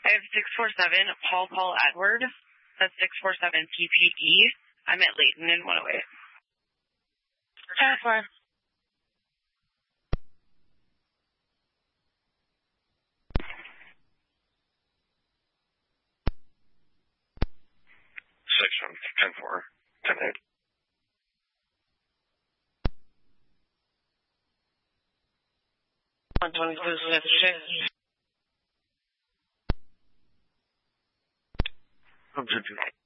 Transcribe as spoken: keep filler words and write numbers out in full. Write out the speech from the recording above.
I have six four seven Paul Paul Edward. That's six four seven P P E. I'm at Layton in one oh eight. ten four. Six from ten four. Ten eight. One twenty two six six. One two two.